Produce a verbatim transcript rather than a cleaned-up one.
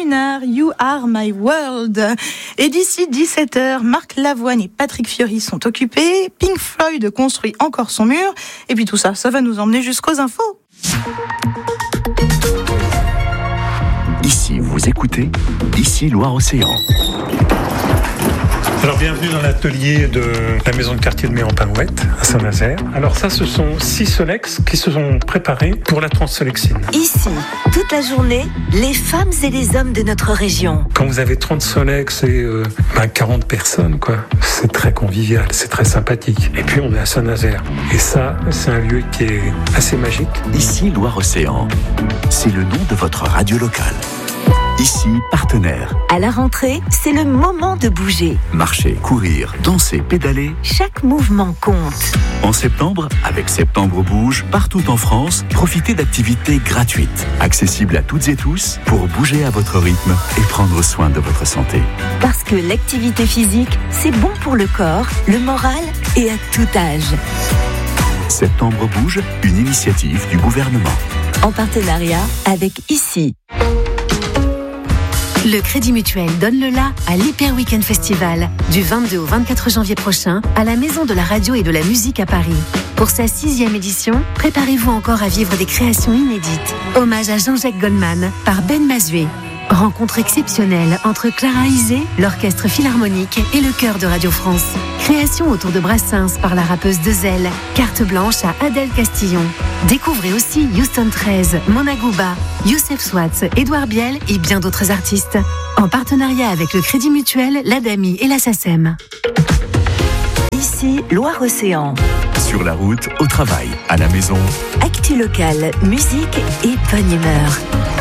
Lunar, You Are My World. Et d'ici dix-sept heures, Marc Lavoine et Patrick Fiori sont occupés. Pink Floyd construit encore son mur. Et puis tout ça, ça va nous emmener jusqu'aux infos. Ici, vous écoutez, ici Loire-Océan. Alors bienvenue dans l'atelier de la maison de quartier de Méran-Parouette à Saint-Nazaire. Alors ça, ce sont six Solex qui se sont préparés pour la transsolexine. Ici, toute la journée, les femmes et les hommes de notre région. Quand vous avez trente Solex et euh, ben quarante personnes, quoi, c'est très convivial, c'est très sympathique. Et puis on est à Saint-Nazaire. Et ça, c'est un lieu qui est assez magique. Ici Loire-Océan, c'est le nom de votre radio locale. Ici, partenaire. À la rentrée, c'est le moment de bouger. Marcher, courir, danser, pédaler. Chaque mouvement compte. En septembre, avec Septembre Bouge, partout en France, profitez d'activités gratuites, accessibles à toutes et tous, pour bouger à votre rythme et prendre soin de votre santé. Parce que l'activité physique, c'est bon pour le corps, le moral et à tout âge. Septembre Bouge, une initiative du gouvernement. En partenariat avec Ici. Le Crédit Mutuel donne le la à l'Hyper Weekend Festival du vingt-deux au vingt-quatre janvier prochain à la Maison de la Radio et de la Musique à Paris. Pour sa sixième édition, préparez-vous encore à vivre des créations inédites. Hommage à Jean-Jacques Goldman par Ben Mazué. Rencontre exceptionnelle entre Clara Isé, l'Orchestre Philharmonique et le Chœur de Radio France. Création autour de Brassens par la rappeuse Dezel. Carte blanche à Adèle Castillon. Découvrez aussi Houston treize, Mona Gouba, Youssef Swatz, Édouard Biel et bien d'autres artistes. En partenariat avec le Crédit Mutuel, l'Adami et la SACEM. Ici, Loire-Océan. Sur la route, au travail, à la maison. Actu locale, musique et bonne humeur.